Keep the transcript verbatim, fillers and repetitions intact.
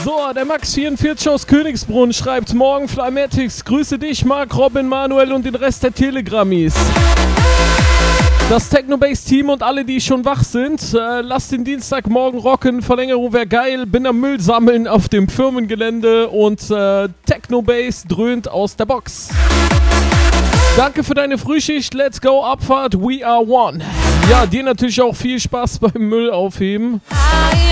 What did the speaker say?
So, der Max vierundvierzig aus Königsbrunn schreibt: Morgen Flymatics, grüße dich, Marc, Robin, Manuel und den Rest der Telegrammis. Das Technobase-Team und alle, die schon wach sind, äh, lasst den Dienstagmorgen rocken. Verlängerung wäre geil. Bin am Müll sammeln auf dem Firmengelände und äh, Technobase dröhnt aus der Box. Danke für deine Frühschicht. Let's go, Abfahrt. We are one. Ja, dir natürlich auch viel Spaß beim Müll aufheben.